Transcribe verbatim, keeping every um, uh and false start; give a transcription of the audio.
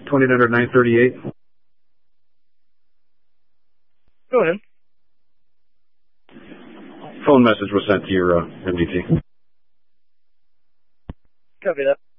twenty-nine hundred nine thirty-eight. Go ahead. Phone message was sent to your uh, M D T. Copy that.